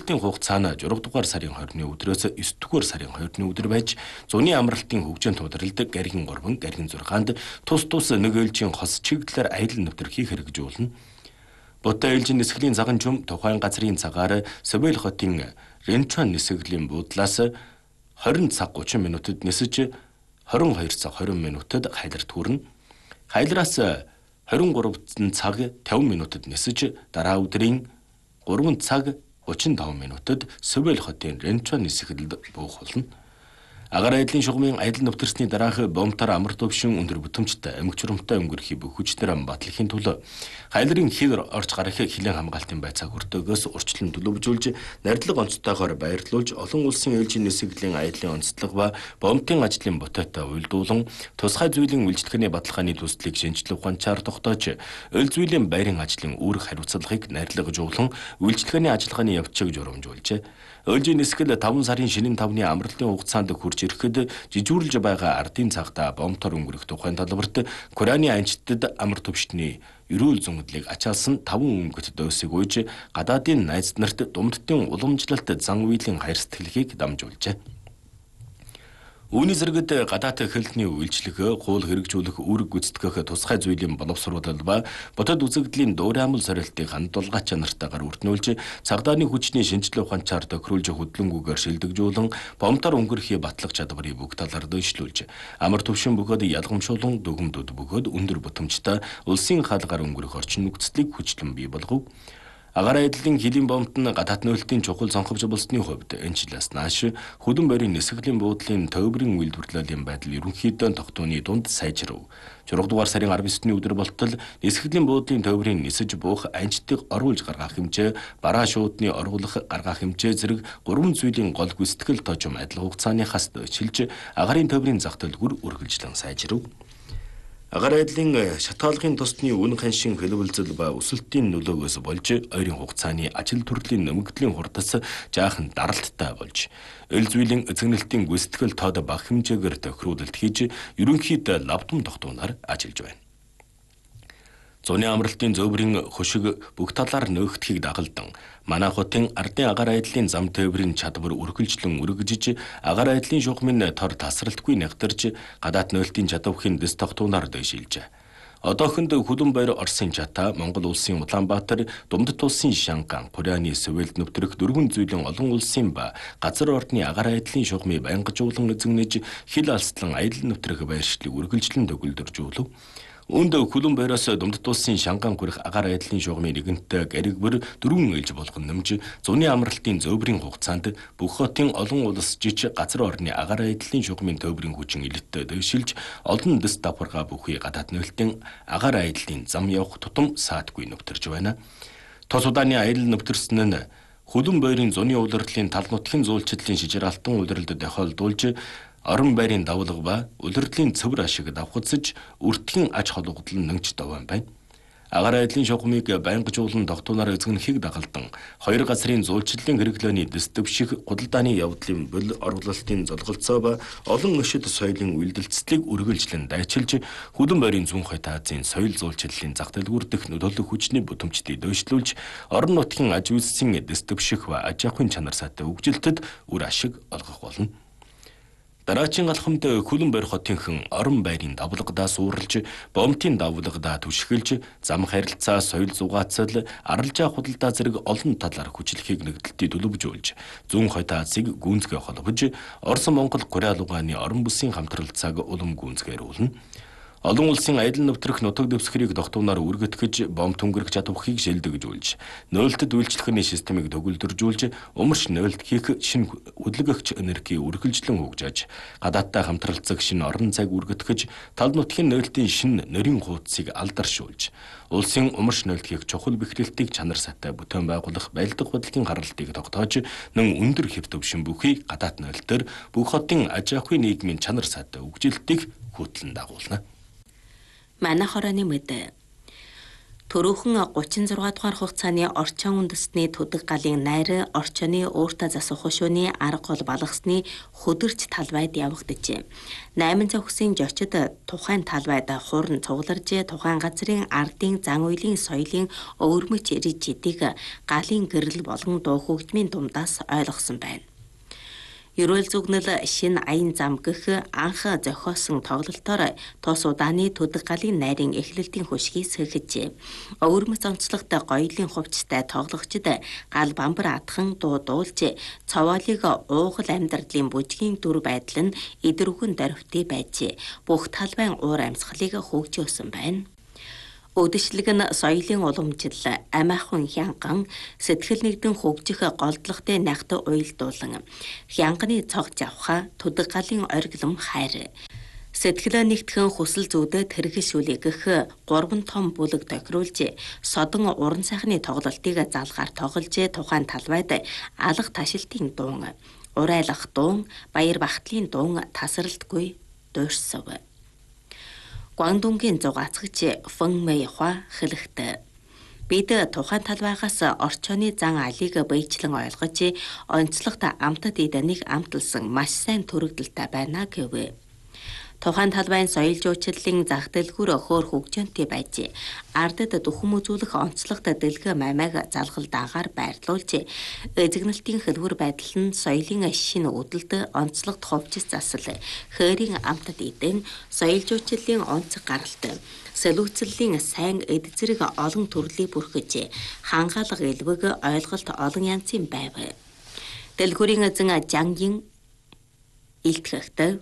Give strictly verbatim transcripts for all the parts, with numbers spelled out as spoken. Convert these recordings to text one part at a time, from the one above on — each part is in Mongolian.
нөлөөлтийн хугацаа нь зураг дугаар сарын хорины өдрөөс ёс дугаар сарын хоёрны өдөр байж зуны амралтын хөгжөөнд тулралд гаригийн гурван, гаригийн зургаанд тус тус нэг ээлжийн хос чигдлэр аялал нэвтэр хийх хэрэгжүүлнэ. Бута ээлжийн нисгэлийн заган чум тухайн газрын цагаар Собел хотын Ренчуан нисгэлийн буудлаас хорин цаг гучин минутад нисэж хорин хоёр цаг хорин минутад хайларт хүрнэ. Хайлраас хорин гурав цаг тавин минутад нисэж дараа өдрийн гурван цаг гучин таван минутад Собел хотын Ренчуан нисгэлд буух болно. Агаар айдлын шугамын аялал нэвтэрсний дараах бомтар амар төвшин өндөр бүтэмжтэй амьг чурамтай өнгөрөхий бүх хүчнэр батлахын тулд хайлрын хигэр орж гарах хилэн хамгаалтын байцааг өртөөгөөс урчлан төлөвлөжүүлж нардлага онцтойгоор баярлуулж олон улсын ээлжийн нисгэлийн аяллаа онцлог ба бомтын ажлын ботойтой уйлдуулан тусгай зүйлийн үйлчлэгээний баталгааны төслийг шинжилэх ухаанчаар тогтоож өл зүйлийн байрын ажлын үүрэг хариуцлагыг нарилгажуулан үйлчлэгээний ажиллагааны явцыг журамжуулжээ. Өлжийн нисгэл таван сарын шинийн тавны амралтын хугацаанд хурж ирэхэд жижүүрлж байгаа ардын цагта бомтор өнгөрөх тухайн талбарт Кораны анчтад амар төвшний эрүүл зөнгөдлийг ачаалсан таван өнгөт дөөсийг уйж гадаадын найз нарт думдтын уламжлалт зан үйлийн хайр сэтгэлийг дамжуулжээ. Үүний зэрэгт гадаад хэлний үйлчлэг, хууль хэрэгжүүлэх, үүрэг гүйцэтгэх тусгай зүйлийн боловсруулалт ба бодод үзэгдлийн дуураймал сорилтыг хандуулгаач чанартайгаар өртнүүлж, цагдаагийн хүчний шинжилгээ ухаанчаар тохируулж хөдөлгөөнгүйгээр шилдэгжүүлэн, бомтор өнгөрөхий батлах чадварыг бүх талаар дэвшлүүлж, амар төвшин бөгөөд ялгамшуулан дүгмдүүд бөгөөд өндөр бүтэмжтэй улсын хаалгаар өнгөрөх орчин нөхцөлийг хүчлэн бий болгов. Агаар айдлын хилийн бомт нь гадаад нөлтийн чухал сонховч болсны хувьд энэ жилээс нааш хөдөн байрын нисгэлийн буудлын төвбөрийн үйлдвэрлэлийн байдал ерөнхийдөө тогтооны дунд сайжрав. зураг дугаар сарын арав есүсний өдөр болтол нисгэлийн буудлын төвбөрийн нисэж буух анчтыг оруулж гаргах хэмжээ, бараа шуудны оруулах гаргах хэмжээ зэрэг гурван зүйлийн гол гүйцэтгэл тоочм адил хугацааныхаас дөчилж агарын төвбөрийн зах төлбөр үргэлжлэн сайжрав. Агаар айдлын шатгаалгын тосны үн ханшин хэлбэлзэл ба өсөлтийн нөлөөгөөс болж ойрын хугацааны ажил төрлийн нэмэгдлийн хурдас жаахан даралттай болж өл зүйлийн эзэгнэлтийн гүйцэтгэл тоод бага хэмжээгээр тохируулалт хийж ерөнхийдөө лавдам тогтооноор ажиллаж байна. Зуны амралтын зөөврийн хөшиг бүх талаар нөөгдөхийг дагалдан манай хотын ардын агаар айдлын зам тээврийн чадвар үргэлжлэн үргэлжиж агаар айдлын шугамын тор тасралтгүй нягдарч гадаад нөлтийн чадвархын дэс тогтооноор дэвшилжээ. Одоохонд хөдөн байр Оросын Чата, Монгол улсын Улаанбаатар, Думдат улсын Шанган, Кораны Сөвөлд нэвтрэх дөрвөн зүйлийн олон улсын ба газар ордны агаар айдлын шугамыг байнгажуулан эзэгнэж хил алслан аялал нэвтрэх байршлыг үргэлжлэн төгөлдөржүүлв. Үүнд хөлөн байраас Думдат улсын Шанган хүрэх агаар айдлын шугамын нэгэнтээ гариг бүр дөрвөн ээлж болгон нэмж зуны амралтын зөөврийн хугацаанд бүх хотын олон улс жиж газар орны агаар айдлын шугамын төвбөрийн хүчин илэттэй дэвшилж олон дэс давхаргаа бүхий гадаад нөлтийн агаар айдлын зам явах тутам саатгүй нэвтэрж байна. Тос удааны аялал нэвтэрсэн нь хөлөн байрын зуны улирлын тал нутгийн зуулчлалын шижир алтан улирлд тохиолдуулж орон байрын давлага ба улирдлын цэвэр ашиг давхацж өртгийн аж холбогдол нь нэмж даван байна. Агаар айдлын шугамыг байнгажуулан тогтооноор эзэгнэхийг дагалдан хоёр газрын зуулчлалын хэрэглээний дэс дэвших худалдааны явдлын бөл орлолтын золголцоо ба олон өшид соёлын үйлдэлцлийг үргэлжлэн дайчилж хөдөн байрын зүүн хойд Азийн соёл зуулчлалын зах дэлгүүр дэх нөлөөлөх хүчний бүтэмжтийг дэвшлүүлж орон нутгийн аж үйлсийн дэс дэвших ба аж ахуйн чанар сайтай хөгжилтэд үр ашиг олгох болно. Дараачин алхамд хөлөн байр хотынхан орон байрын давлагдаа суурилж, бомтын давлагдаа түшгэлж, зам харилцаа, соёл зугаацал, аралжаа худалдаа зэрэг олон талаар хүчлэхийг нэгдэлтийг төлөвжүүлж, зүүн хойд Азийг гүнзгий холбож, Орос Монгол Кореа лугааны орон бүсийн хамтралцааг улам гүнзгийрүүлнэ. Олон улсын аялал нэвтрэх нутаг дэвсгэрийг тогтооноор үргэтгэж, бомт өнгөрөх чадварыг шилдэгжүүлж, нөөлтөд үйлчлэхний системийг төгөлдөржүүлж, умарш нөөлт хийх шинэ хөдөлгөгч энерги үргэлжлэн хөгжиж, гадаадтай хамтралцах шинэ орон зайг үргэтгэж, тал нутгийн нөөлтийн шинэ нэрийн хуудсыг алдаршуулж, улсын умарш нөөлт хийх чухал бэхрэлтийг чанар сайтай бүтээн байгуулах байлдах бодлогын гаргалтыг тогтоож, нэн өндөр хэв төвшин бүхий гадаад нөөлтөөр бүх хотын аж ахуйн нийгмийн чанар сайтай хөгжилтийг хөтлөн дагуулна. Манай хорооны мэд Төрөөхөн гучин зургаан дугаар хугацааны орчин үндэстний төдөг галын найр орчооны өөртөө засах хушууны арга гол балгасны хөдөрч талбайд явагджээ. найман цогсын жочид тухайн талбайд хуурн цугларж тухайн газрын ардын зан үйлийн соёлын өвөрмөч ирж идийг галын гэрэл болон дуу хөгжмийн дундаас ойлгосон байна. Ерөөл зүгнэл шин аян зам гэх анх зохиосон тоглолтоор тус удааны төдөг галын найрын эхлэлтийн хөшгийг сэрхэжээ. Өвөрмөц онцлогт гоёлын хувцастай тоглогчид гал бамбар атхан дуу дуулж цовоолыг уугал амьдралын бүжгийн дүр байдал нь идэрүүхэн дөрвтэй байжээ. Бүх талбайн уур амьсгалыг хөгжөөсөн байна. Өдөшлөг нь соёлын уламжлал, амиахан хянган, сэтгэл нэгдэн хөгжих голдлогтой найхт уйлдуулан, хянганы цогж авах, төдөг галын оргилом хайр. Сэтгэлээ нэгтгэн хүсэл зүйдэд хэрэгшүүлэх гэх гурван том бүлэг тохируулж, содон уран сайхны тоглолтыг залгаар тоглож тухайн талбайд алга ташилтын дуун, урайлах дуун, баяр бахтлын дуун тасралтгүй дуурсав. Гуандунгийн зугаацгч Фэн Мэйхуа хэлэхдээ бид тухайн талбайгаас орчооны зан алийг биечлэн ойлгож онцлогт амтад эдэнийг амталсан маш сайн төрөгдөлтэй байна гэв. Тухайн талбайн соёл жуучлалын зах дэлгүүр хөөр хөгжөөнтэй байж ардад дүхэн үзүүлэх онцлогт дэлгэ мамайг залгал дагаар байрлуулж эзэгнэлтийн хэлбэр байдал нь соёлын шинэ үдэлд онцлогт хувьчис засал хээрийн амтад эдэн соёл жуучлалын онц гаралт сэлүүцлийн сайн эд зэрэг олон төрлийг бүрхэж хангаалга элбэг ойлголт олон янзын байв. Дэлгүүрийн эзэн Жангийн илтгэхтэй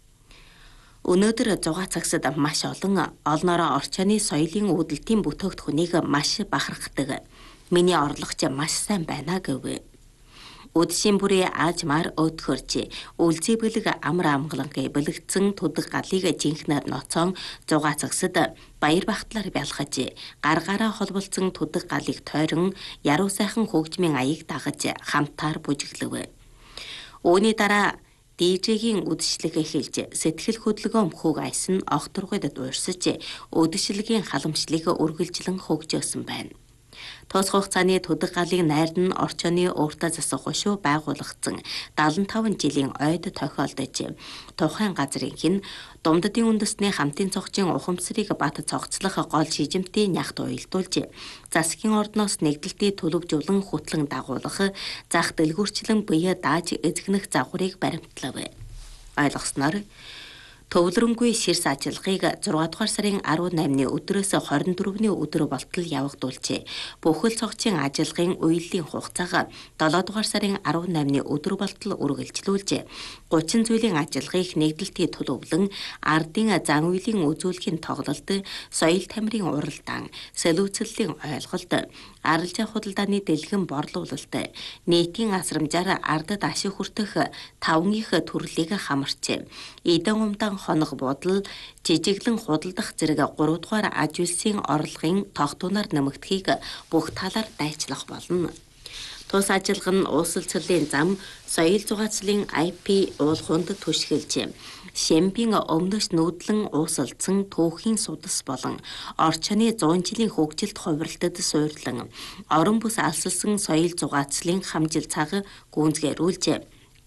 өнөөдөр зугаа цагсад маш олон олноороо орчооны соёлын үүдэлтийн бүтээгдэхүүнийг маш бахархдаг. Миний орлогч маш сайн байна гэв. Үдшийн бүрээ аажмаар өтгөрч үлзий бэлэг амар амгалангийн бэлэгдсэн төдөг галыг жинхнээр ноцоон зугаа цагсад баяр бахтлаар бялхаж гаргаараа холболцсон төдөг галыг тойрон яруу сайхан хөгжмийн аяыг дагаж хамтаар бүжиглэв. Үүний дараа ди-джейгийн үдшилэг эхэлж сэтгэл хөдлөгөө өмхөг айс нь огторгойд дуурсаж үдшилгийн халамжлыг үргэлжлэн хөгжөөсөн байна. Тус хугацааны төдөг галын найр нь орчооны өөртөө засах хушуу байгуулагдсан дагалан таван жилийн ойд тохиолдож тухайн газрын хин Думддын үндэсний хамтын цогцын ухамсарыг бат цогцлох гол шижимтийн нягт уйлдуулж засгийн ордноос нэгдэлтийн төлөвжүүлэн хөтлөн дагуулах зах дэлгүүрчлэн бие дааж эзэгнэх загварыг баримтлав. Ойлгосноор төвлөрөнгүй ширс ажиллагыг зургаан дугаар сарын арван наймны өдрөөс хорин дөрөвний өдөр болтол явагдуулж бүхэл цогцын ажиллагын үеийн хугацааг долоо дугаар сарын арван наймны өдөр болтол үргэлжлүүлж гучин зүйлийн ажиллагыг нэгдэлтийн төлөвлөн ардын зан үйлийн үзүүлэхийн тоглолт, соёл тамирын уралдаан, сэлүүцлийн ойлголт, арилжаа худалдааны дэлгэн борлуулалт, нийтийн асрамжаар ардад ашиг хүртэх таван их төрлийг хамарч эдэн умдан хоног бодол, жижиглэн худалдах зэрэг гурав дугаар аж үйлсийн орлогын тогтунаар нэмэгдэхийг бүх талаар дайчлах болно. Тус ажиллага нь ууслцлын зам, соёл зугаацлын ай пи уулхунд түшгэлж, Шэмбийн өмнөс нүүдлэн уусалцсан түүхийн судас болон орчооны зуун жилийн хөгжилт хувиралтад суйрлан орон бүс алсалсан соёл зугаацлын хамжил цаг гүнзгээрүүлж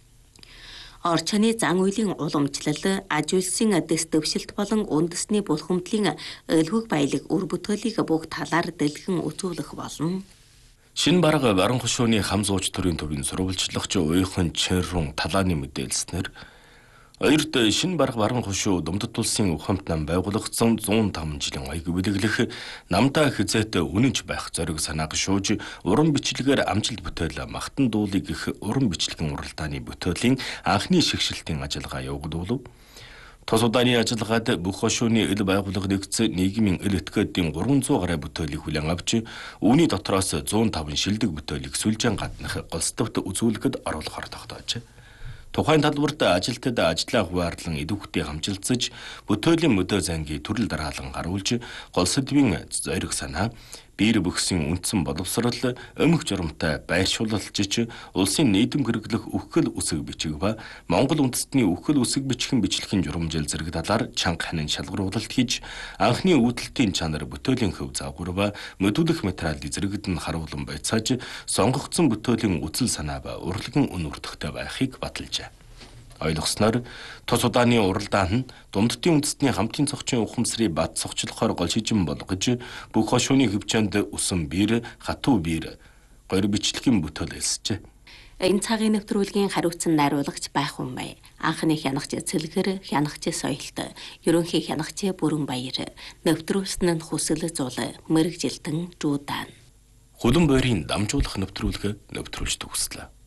орчооны зан үйлийн уламжлал, аж үйлсийн дэс дэвшилт болон үндэсний булхамдлын элвэг баялаг үр бүтээлийг бүх талаар дэлгэн үзүүлэх болно. Шинэ бараг баран хушууны хам зууч төрийн төвийн сурвалжлагч уйхан Чэррун талааны мэдээлснээр Хоёрд шинэ бараг баран хушуу Думдад улсын ухамт нам байгуулагдсан зуун таван жилийн аяг бүлэглэх намдаа хязээт үнэнч байх зориг санааг шууж уран бичлэгээр амжилт бүтээл махтан дуулыг их уран бичлэгэн уралдааны бүтээлийн анхны шигшилтийн ажиллагаа явагдуулв. Тус удааны ажиллагаад бүх хошууны ил байгууллага нэгдсэн нийгмийн ил этгээдийн гурван зуун гаруй бүтээлийг хүлээн авч үүний дотроос зуун таван шилдэг бүтээлийг сүлжээн гаднах голстовт үзүүлэхэд оруулахаар тогтоожээ. Тухайн талбарт ажилтнууд ажлаа хуваарлан идэвхтэй хамжилцаж бүтээлийн мөдөө зангийн төрөл дараалан гаруулж гол сэдвийн зориг санаа биер бөхсөн үндсэн боловсрол, өмг журамтай байршуулалтжиж, улсын нийтэм хэрэглэх үхэл үсэг бичиг ба Монгол үндэстний үхэл үсэг бичгийн бичлэгийн журамжил зэрэг талаар чанга ханин шалгаруулалт хийж, анхны үүдэлтийн чанар бүтээлийн хөв заагур ба мөдүүлэх материал зэрэгт нь харуулan байцааж, сонгогдсон бүтээлийн үзэл санаа ба урлагийн үн үрдэгтэй байхыг баталжээ. Ойлгосноор тус удааны уралдаан нь Дундтын үндэстний хамтын цогцын ухамсарыг бат цогцлохоор гол шижин болгож, бүх хошууны хөвчөнд усан биер, хатуу биер гор бичлэгийн бүтээл элсжээ. Энэ цагийн нэвтрүүлгийн хариуцсан найруулагч байх хүн бай. Анхны хянагч Цэлгэр, хянагч Соёлт, ерөнхий хянагч Бүрэн Баяр, нэвтрүүлсэн нь Хүсэл Зул, Мэрэгжилтэн Жуудаан. Хулан бойрын дамжуулах нэвтрүүлэг нэвтрүүлж төгслөө.